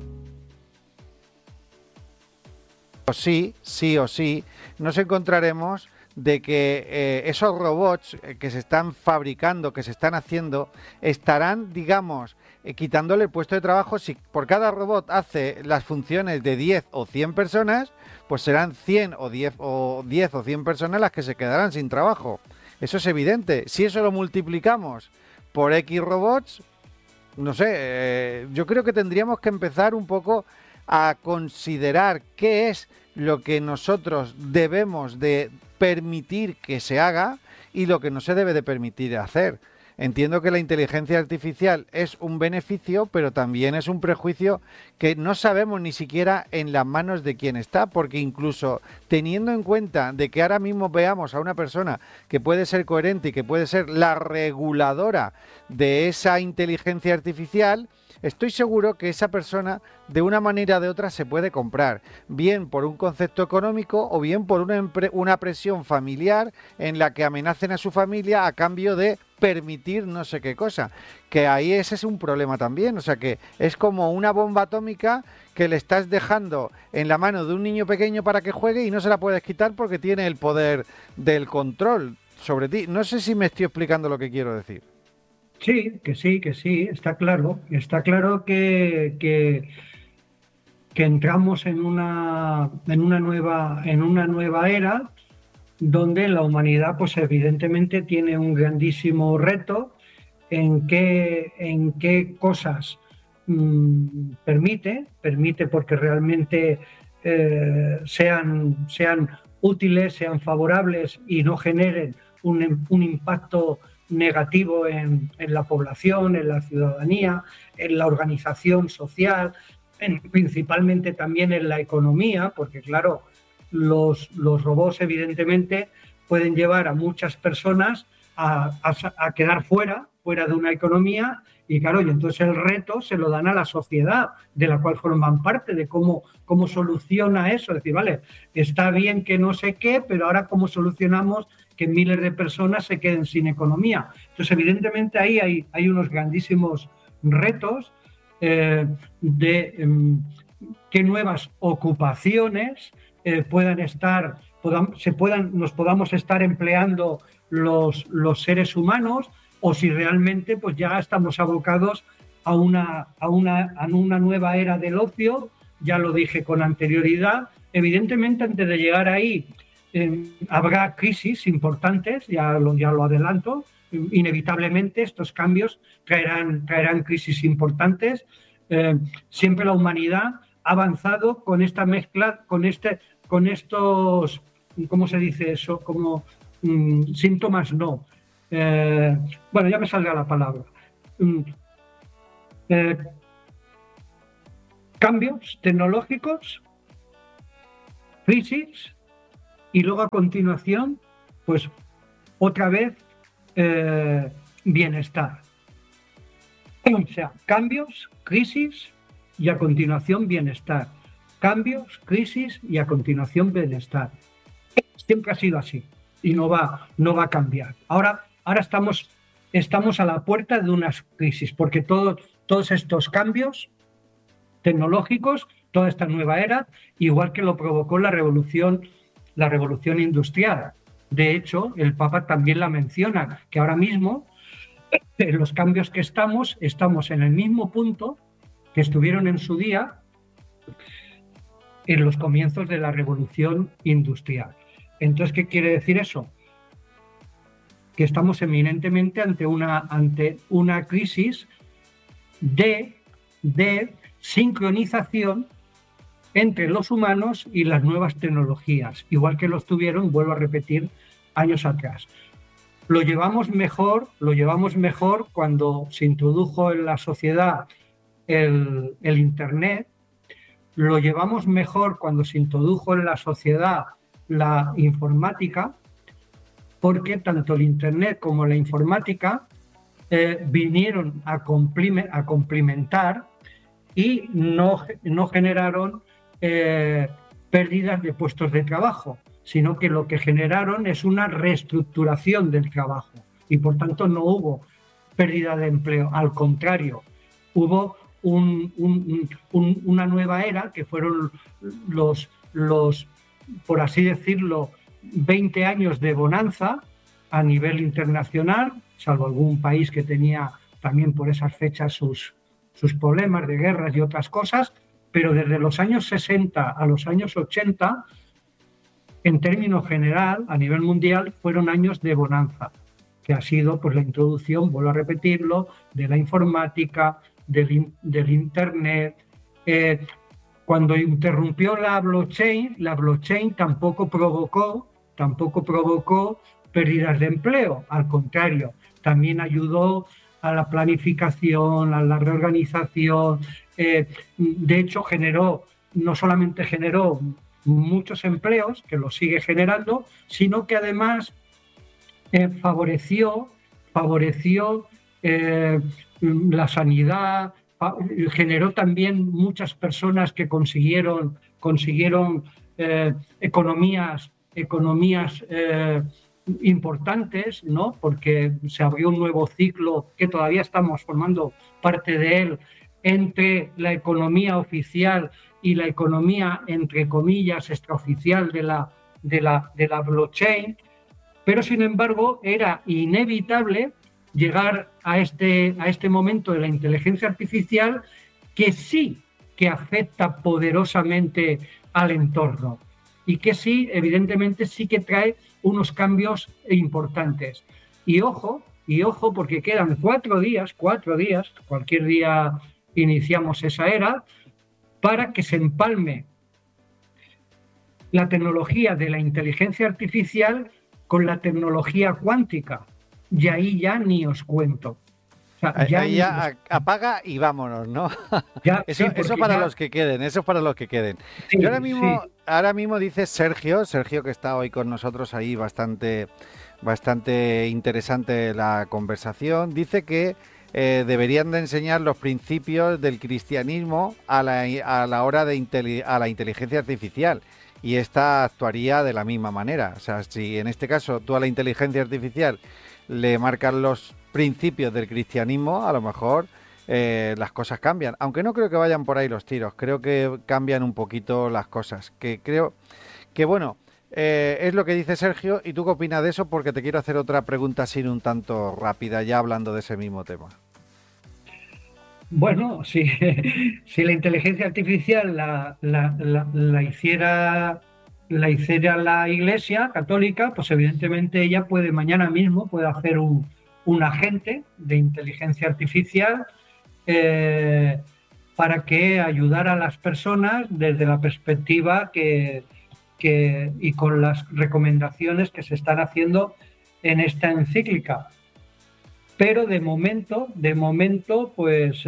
Sí o sí, nos encontraremos de que esos robots que se están fabricando, que se están haciendo, estarán, digamos, quitándole el puesto de trabajo. Si por cada robot hace las funciones de 10 o 100 personas, pues serán 100 o 10 o 100 personas las que se quedarán sin trabajo. Eso es evidente. Si eso lo multiplicamos por X robots, no sé, yo creo que tendríamos que empezar un poco a considerar qué es lo que nosotros debemos de permitir que se haga y lo que no se debe de permitir hacer. Entiendo que la inteligencia artificial es un beneficio, pero también es un prejuicio que no sabemos ni siquiera en las manos de quién está, porque incluso teniendo en cuenta de que ahora mismo veamos a una persona que puede ser coherente y que puede ser la reguladora de esa inteligencia artificial, estoy seguro que esa persona de una manera o de otra se puede comprar, bien por un concepto económico o bien por una presión familiar en la que amenacen a su familia a cambio de permitir no sé qué cosa, que ahí ese es un problema también, o sea que es como una bomba atómica que le estás dejando en la mano de un niño pequeño para que juegue y no se la puedes quitar porque tiene el poder del control sobre ti. No sé si me estoy explicando lo que quiero decir. Sí, está claro que entramos en una nueva era donde la humanidad, pues evidentemente tiene un grandísimo reto en qué cosas permite porque realmente sean útiles, sean favorables y no generen un impacto negativo en la población, en la ciudadanía, en la organización social, principalmente también en la economía, porque claro, los robots evidentemente pueden llevar a muchas personas a quedar fuera de una economía y claro, y entonces el reto se lo dan a la sociedad de la cual forman parte, de cómo soluciona eso, es decir, vale, está bien que no sé qué, pero ahora cómo solucionamos que miles de personas se queden sin economía. Entonces, evidentemente ahí hay unos grandísimos retos de qué nuevas ocupaciones nos podamos estar empleando los seres humanos o si realmente pues ya estamos abocados a una nueva era del ocio. Ya lo dije con anterioridad. Evidentemente, antes de llegar ahí, habrá crisis importantes, ya lo adelanto. Inevitablemente estos cambios traerán crisis importantes. siempre la humanidad ha avanzado con esta mezcla, con estos, ¿cómo se dice eso? Como síntomas, no. Bueno, ya me saldrá la palabra. Cambios tecnológicos, crisis, y luego a continuación, pues otra vez bienestar. O sea, cambios, crisis y a continuación bienestar. Cambios, crisis y a continuación bienestar. Siempre ha sido así y no va a cambiar. Ahora estamos a la puerta de unas crisis, porque todos estos cambios tecnológicos, toda esta nueva era, igual que lo provocó la revolución industrial. De hecho, el Papa también la menciona, que ahora mismo, en los cambios que estamos en el mismo punto que estuvieron en su día en los comienzos de la revolución industrial. Entonces, ¿qué quiere decir eso? Que estamos eminentemente ante una crisis de sincronización entre los humanos y las nuevas tecnologías, igual que lo estuvieron, vuelvo a repetir, años atrás. Lo llevamos mejor cuando se introdujo en la sociedad el Internet, lo llevamos mejor cuando se introdujo en la sociedad la informática, porque tanto el Internet como la informática vinieron a complementar y no generaron pérdidas de puestos de trabajo, sino que lo que generaron es una reestructuración del trabajo y por tanto no hubo pérdida de empleo, al contrario, hubo una nueva era que fueron los, por así decirlo, 20 años de bonanza a nivel internacional, salvo algún país que tenía también por esas fechas sus problemas de guerras y otras cosas, pero desde los años 60 a los años 80, en términos general, a nivel mundial, fueron años de bonanza, que ha sido pues la introducción, vuelvo a repetirlo, de la informática, del Internet. Cuando interrumpió la blockchain tampoco provocó pérdidas de empleo, al contrario, también ayudó a la planificación, a la reorganización. De hecho, no solamente generó muchos empleos, que los sigue generando, sino que además favoreció la sanidad, generó también muchas personas que consiguieron economías importantes, ¿no? Porque se abrió un nuevo ciclo que todavía estamos formando parte de él entre la economía oficial y la economía, entre comillas, extraoficial de la blockchain, pero sin embargo era inevitable llegar a este momento de la inteligencia artificial que sí que afecta poderosamente al entorno y que sí, evidentemente, sí que trae unos cambios importantes. Y ojo, porque quedan 4 días, cualquier día iniciamos esa era, para que se empalme la tecnología de la inteligencia artificial con la tecnología cuántica. Y ahí ya ni os cuento. O sea, ya apaga y vámonos, ¿no? Ya, eso para los que queden, Sí, Yo ahora mismo dice Sergio que está hoy con nosotros ahí, bastante interesante la conversación. Dice que deberían de enseñar los principios del cristianismo a la hora de a la inteligencia artificial, y esta actuaría de la misma manera. O sea, si en este caso tú a la inteligencia artificial le marcas los principios del cristianismo, a lo mejor las cosas cambian. Aunque no creo que vayan por ahí los tiros, creo que cambian un poquito las cosas. Que creo que, bueno, es lo que dice Sergio. ¿Y tú qué opinas de eso? Porque te quiero hacer otra pregunta así un tanto rápida, ya hablando de ese mismo tema. Bueno, si la inteligencia artificial la hiciera la Iglesia Católica, pues evidentemente ella mañana mismo puede hacer un agente de inteligencia artificial para que ayudara a las personas desde la perspectiva y con las recomendaciones que se están haciendo en esta encíclica. Pero de momento, pues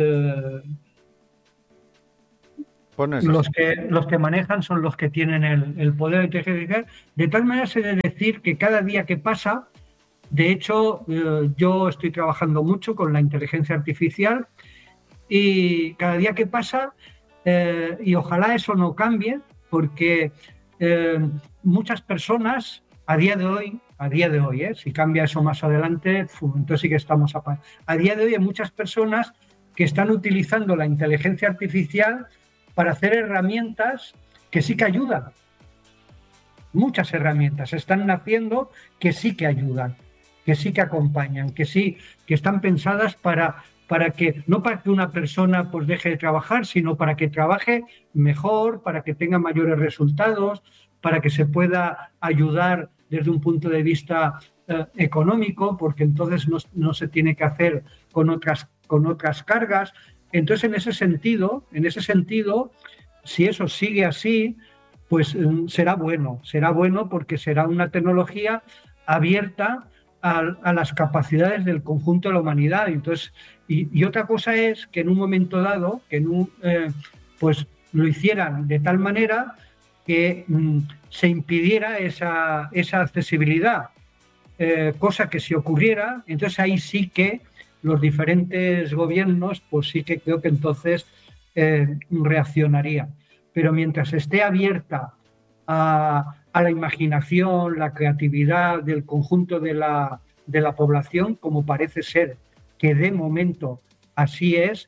los que manejan son los que tienen el poder de inteligencia artificial. De tal manera se debe decir que cada día que pasa, de hecho, yo estoy trabajando mucho con la inteligencia artificial y cada día que pasa, y ojalá eso no cambie, porque muchas personas a día de hoy, si cambia eso más adelante, entonces sí que estamos a día de hoy hay muchas personas que están utilizando la inteligencia artificial para hacer herramientas que sí que ayudan. Muchas herramientas están naciendo que sí que ayudan, que sí que acompañan, que están pensadas para que, no para que una persona pues deje de trabajar, sino para que trabaje mejor, para que tenga mayores resultados, para que se pueda ayudar desde un punto de vista económico, porque entonces no se tiene que hacer con otras cargas. Entonces, en ese sentido, si eso sigue así, pues será bueno porque será una tecnología abierta a las capacidades del conjunto de la humanidad. Entonces, y otra cosa es que en un momento dado, pues lo hicieran de tal manera que se impidiera esa accesibilidad, cosa que si ocurriera, entonces ahí sí que los diferentes gobiernos, pues sí que creo que entonces reaccionarían. Pero mientras esté abierta a la imaginación, la creatividad del conjunto de la población, como parece ser que de momento así es,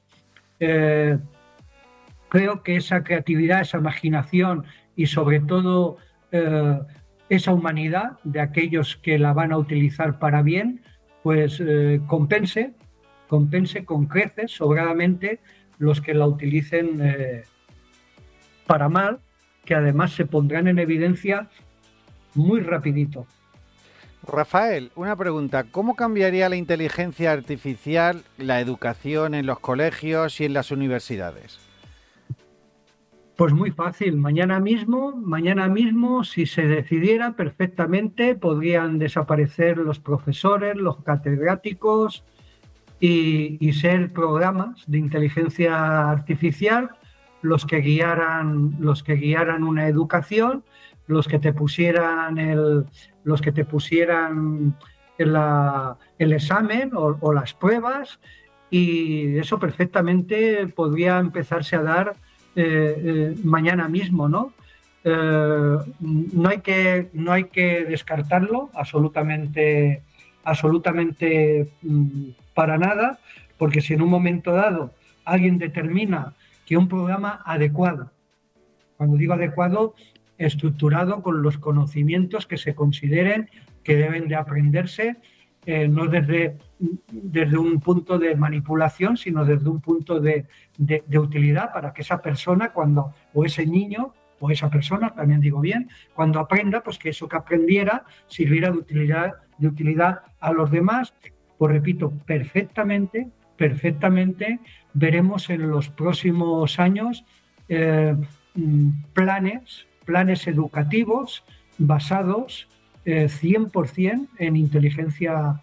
creo que esa creatividad, esa imaginación y sobre todo esa humanidad de aquellos que la van a utilizar para bien, pues compense con creces sobradamente los que la utilicen para mal, que además se pondrán en evidencia muy rapidito. Rafael, una pregunta. ¿Cómo cambiaría la inteligencia artificial la educación en los colegios y en las universidades? Pues muy fácil. Mañana mismo, si se decidiera perfectamente, podrían desaparecer los profesores, los catedráticos y ser programas de inteligencia artificial los que guiaran una educación, los que te pusieran el examen o las pruebas, y eso perfectamente podría empezarse a dar mañana mismo, ¿no? No hay que descartarlo absolutamente para nada, porque si en un momento dado alguien determina que un programa adecuado, cuando digo adecuado, estructurado con los conocimientos que se consideren que deben de aprenderse, no desde un punto de manipulación, sino desde un punto de utilidad para que esa persona, o ese niño, o esa persona, también digo bien, cuando aprenda, pues que eso que aprendiera sirviera de utilidad a los demás. Pues repito, perfectamente veremos en los próximos años planes educativos basados 100% en inteligencia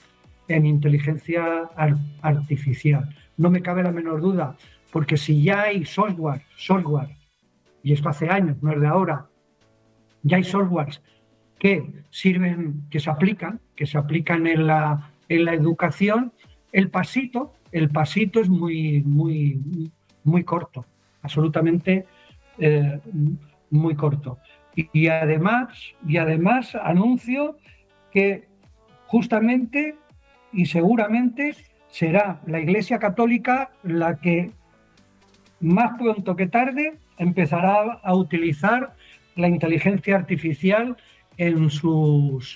artificial. No me cabe la menor duda, porque si ya hay software, y esto hace años, no es de ahora, ya hay softwares que sirven, que se aplican en la educación, el pasito es muy corto, absolutamente muy corto. Y además anuncio que justamente y seguramente será la Iglesia Católica la que más pronto que tarde empezará a utilizar la inteligencia artificial en sus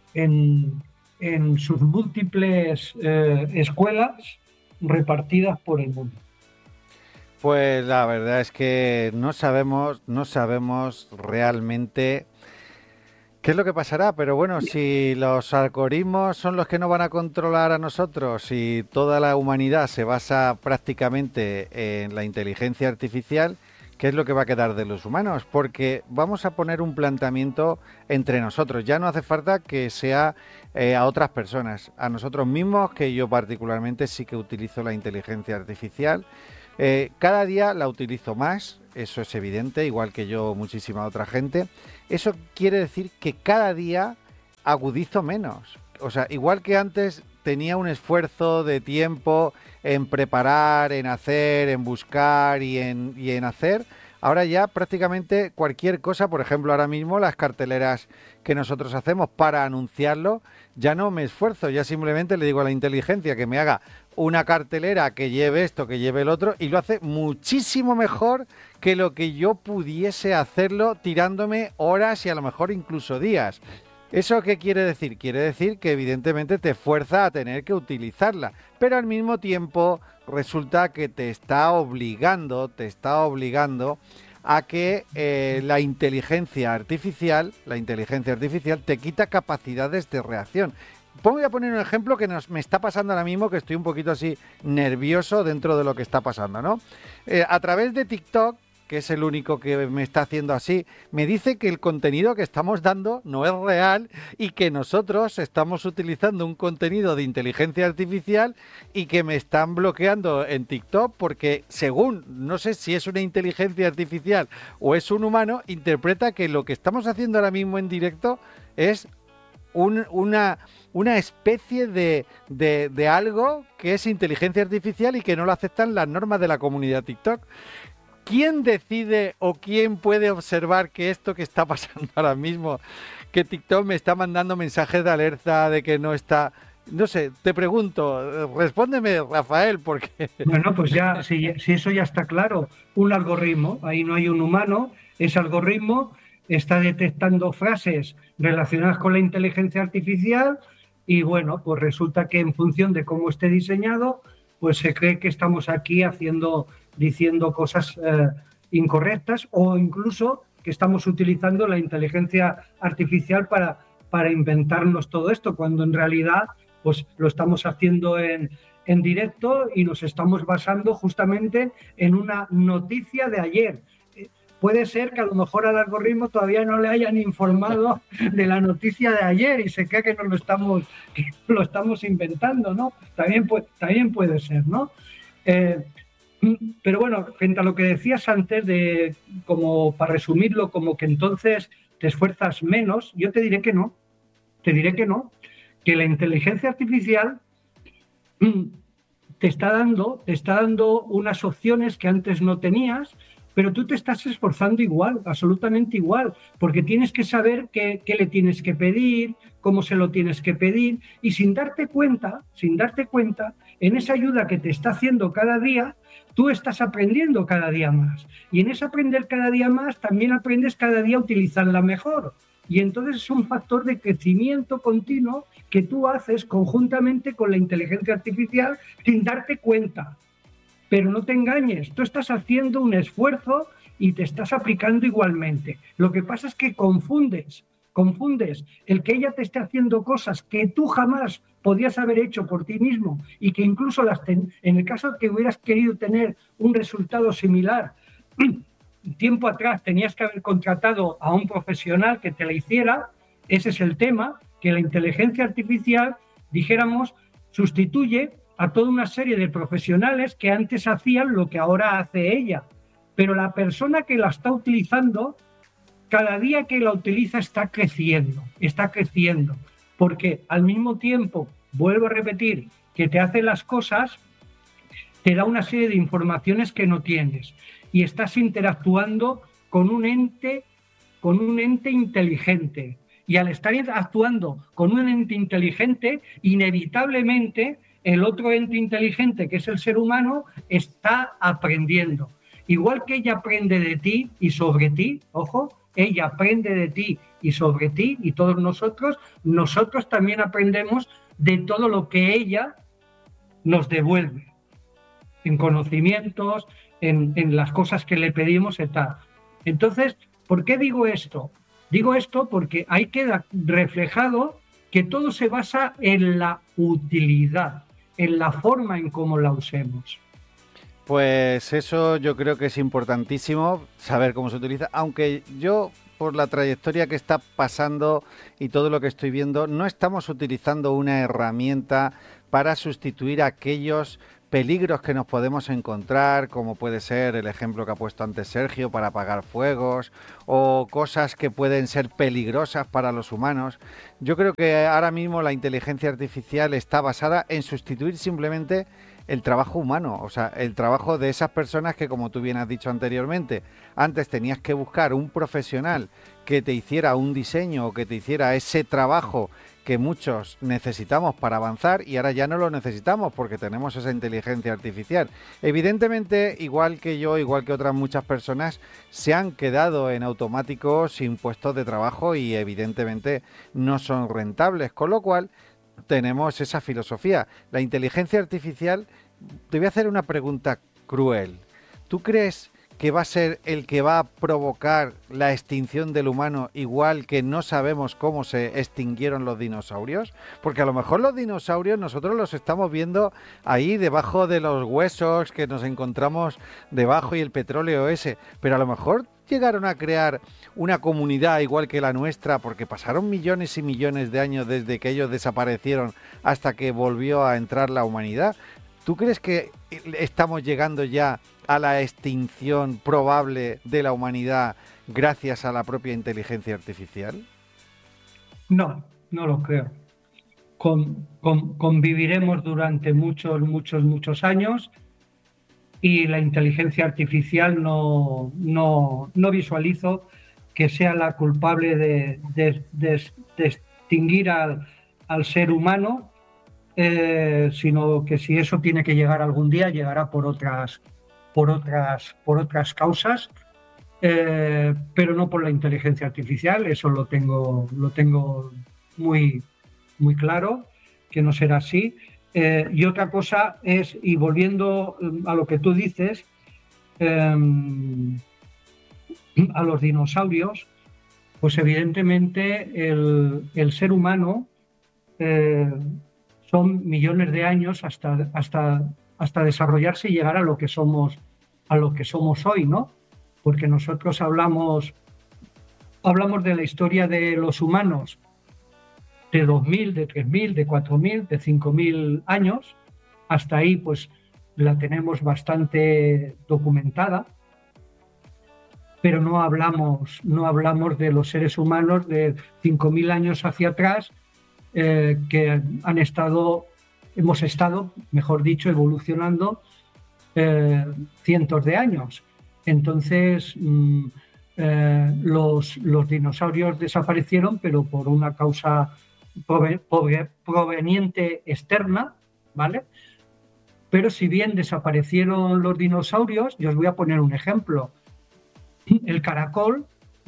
múltiples escuelas repartidas por el mundo. Pues la verdad es que no sabemos realmente ¿Qué es lo que pasará? Pero bueno, si los algoritmos son los que nos van a controlar a nosotros y toda la humanidad se basa prácticamente en la inteligencia artificial, ¿qué es lo que va a quedar de los humanos? Porque vamos a poner un planteamiento entre nosotros. Ya no hace falta que sea a otras personas, a nosotros mismos, que yo particularmente sí que utilizo la inteligencia artificial. Cada día la utilizo más, eso es evidente, igual que yo, muchísima otra gente. Eso quiere decir que cada día agudizo menos. O sea, igual que antes tenía un esfuerzo de tiempo en preparar, en hacer, en buscar y en hacer, ahora ya prácticamente cualquier cosa, por ejemplo, ahora mismo las carteleras que nosotros hacemos para anunciarlo, ya no me esfuerzo, ya simplemente le digo a la inteligencia que me haga una cartelera que lleve esto, que lleve el otro, y lo hace muchísimo mejor que lo que yo pudiese hacerlo tirándome horas y a lo mejor incluso días. ¿Eso qué quiere decir? Quiere decir que evidentemente te fuerza a tener que utilizarla, pero al mismo tiempo resulta que te está obligando a que la inteligencia artificial te quita capacidades de reacción. Voy a poner un ejemplo que me está pasando ahora mismo, que estoy un poquito así nervioso dentro de lo que está pasando, ¿no? A través de TikTok, que es el único que me está haciendo así, me dice que el contenido que estamos dando no es real y que nosotros estamos utilizando un contenido de inteligencia artificial y que me están bloqueando en TikTok porque, según, no sé si es una inteligencia artificial o es un humano, interpreta que lo que estamos haciendo ahora mismo en directo es una especie de algo que es inteligencia artificial y que no lo aceptan las normas de la comunidad TikTok. ¿Quién decide o quién puede observar que esto que está pasando ahora mismo, que TikTok me está mandando mensajes de alerta de que no está... No sé, te pregunto, respóndeme, Rafael, porque... Bueno, pues ya, si eso ya está claro, un algoritmo, ahí no hay un humano, ese algoritmo está detectando frases relacionadas con la inteligencia artificial y bueno, pues resulta que en función de cómo esté diseñado, pues se cree que estamos aquí diciendo cosas incorrectas o incluso que estamos utilizando la inteligencia artificial para inventarnos todo esto, cuando en realidad pues lo estamos haciendo en directo y nos estamos basando justamente en una noticia de ayer. Puede ser que a lo mejor al algoritmo todavía no le hayan informado de la noticia de ayer y se cree que nos lo estamos inventando, ¿no? También puede ser, ¿no? Pero bueno, frente a lo que decías antes, como para resumirlo, como que entonces te esfuerzas menos, yo te diré que no, que la inteligencia artificial te está dando unas opciones que antes no tenías, pero tú te estás esforzando igual, absolutamente igual, porque tienes que saber qué le tienes que pedir, cómo se lo tienes que pedir, y sin darte cuenta, en esa ayuda que te está haciendo cada día, tú estás aprendiendo cada día más. Y en ese aprender cada día más, también aprendes cada día a utilizarla mejor. Y entonces es un factor de crecimiento continuo que tú haces conjuntamente con la inteligencia artificial sin darte cuenta. Pero no te engañes, tú estás haciendo un esfuerzo y te estás aplicando igualmente. Lo que pasa es que confundes el que ella te esté haciendo cosas que tú jamás podías haber hecho por ti mismo y que incluso en el caso de que hubieras querido tener un resultado similar, tiempo atrás tenías que haber contratado a un profesional que te la hiciera. Ese es el tema, que la inteligencia artificial, dijéramos, sustituye a toda una serie de profesionales que antes hacían lo que ahora hace ella. Pero la persona que la está utilizando, cada día que la utiliza está creciendo, porque al mismo tiempo, vuelvo a repetir, que te hace las cosas, te da una serie de informaciones que no tienes y estás interactuando con un ente inteligente. Y al estar actuando con un ente inteligente, inevitablemente el otro ente inteligente, que es el ser humano, está aprendiendo. Igual que ella aprende de ti y sobre ti, ojo, ella aprende de ti y sobre ti, y todos nosotros también aprendemos de todo lo que ella nos devuelve, en conocimientos, en las cosas que le pedimos y tal. Entonces, ¿por qué digo esto? Digo esto porque ahí queda reflejado que todo se basa en la utilidad, en la forma en cómo la usemos. Pues eso yo creo que es importantísimo, saber cómo se utiliza, aunque yo, por la trayectoria que está pasando y todo lo que estoy viendo, no estamos utilizando una herramienta para sustituir aquellos peligros que nos podemos encontrar, como puede ser el ejemplo que ha puesto antes Sergio, para apagar fuegos, o cosas que pueden ser peligrosas para los humanos. Yo creo que ahora mismo la inteligencia artificial está basada en sustituir simplemente el trabajo humano, o sea, el trabajo de esas personas que, como tú bien has dicho anteriormente, antes tenías que buscar un profesional que te hiciera un diseño o que te hiciera ese trabajo que muchos necesitamos para avanzar, y ahora ya no lo necesitamos porque tenemos esa inteligencia artificial. Evidentemente, igual que yo, igual que otras muchas personas, se han quedado en automático sin puestos de trabajo y evidentemente no son rentables, con lo cual tenemos esa filosofía. La inteligencia artificial, te voy a hacer una pregunta cruel. ¿Tú crees que va a ser el que va a provocar la extinción del humano, igual que no sabemos cómo se extinguieron los dinosaurios? Porque a lo mejor los dinosaurios nosotros los estamos viendo ahí debajo de los huesos que nos encontramos debajo y el petróleo ese, pero a lo mejor llegaron a crear una comunidad igual que la nuestra, porque pasaron millones y millones de años desde que ellos desaparecieron hasta que volvió a entrar la humanidad. ¿Tú crees que estamos llegando ya a la extinción probable de la humanidad gracias a la propia inteligencia artificial? No, no lo creo. Conviviremos durante muchos años, y la inteligencia artificial no visualizo que sea la culpable de extinguir al ser humano, sino que si eso tiene que llegar algún día, llegará por otras causas, pero no por la inteligencia artificial. Eso lo tengo muy claro, que no será así. Y otra cosa es, y volviendo a lo que tú dices, a los dinosaurios, pues evidentemente el ser humano son millones de años hasta desarrollarse y llegar a lo que somos hoy, ¿no? Porque nosotros hablamos de la historia de los humanos de 2.000, de 3.000, de 4.000, de 5.000 años. Hasta ahí pues la tenemos bastante documentada, pero no hablamos de los seres humanos de 5.000 años hacia atrás, que hemos estado, mejor dicho, evolucionando cientos de años. Entonces, los dinosaurios desaparecieron, pero por una causa proveniente externa, ¿vale? Pero si bien desaparecieron los dinosaurios, yo os voy a poner un ejemplo. El caracol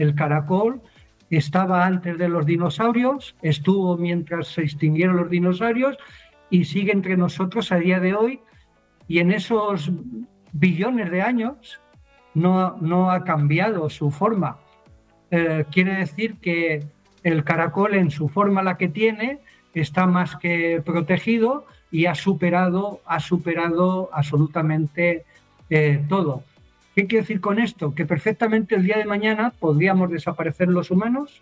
estaba antes de los dinosaurios, estuvo mientras se extinguieron los dinosaurios y sigue entre nosotros a día de hoy, y en esos billones de años no ha cambiado su forma. Quiere decir que el caracol, en su forma la que tiene, está más que protegido y ha superado absolutamente todo. ¿Qué quiero decir con esto? Que perfectamente el día de mañana podríamos desaparecer los humanos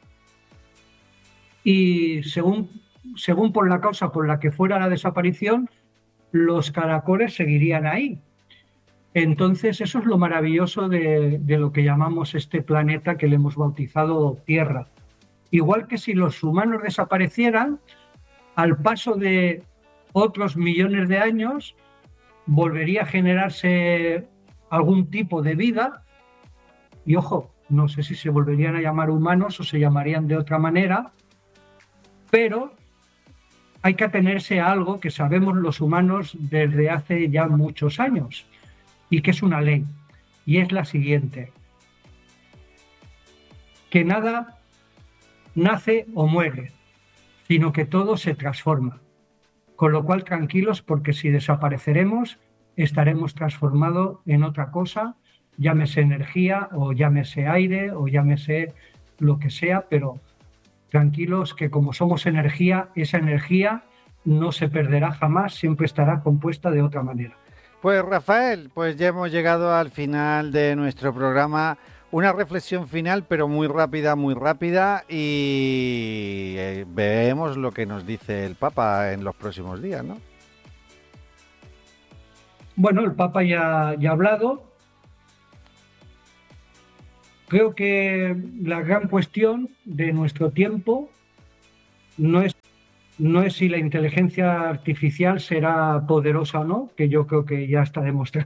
y según por la causa por la que fuera la desaparición, los caracoles seguirían ahí. Entonces eso es lo maravilloso de lo que llamamos este planeta, que le hemos bautizado Tierra. Igual que si los humanos desaparecieran, al paso de otros millones de años volvería a generarse algún tipo de vida, y ojo, no sé si se volverían a llamar humanos o se llamarían de otra manera, pero hay que atenerse a algo que sabemos los humanos desde hace ya muchos años, y que es una ley, y es la siguiente: que nada nace o muere, sino que todo se transforma. Con lo cual, tranquilos, porque si desapareceremos, estaremos transformados en otra cosa, llámese energía, o llámese aire, o llámese lo que sea, pero tranquilos que como somos energía, esa energía no se perderá jamás, siempre estará compuesta de otra manera. Pues Rafael, pues ya hemos llegado al final de nuestro programa. Una reflexión final, pero muy rápida, y veremos lo que nos dice el Papa en los próximos días, ¿no? Bueno, el Papa ya ha hablado. Creo que la gran cuestión de nuestro tiempo no es si la inteligencia artificial será poderosa o no, que yo creo que ya está demostrado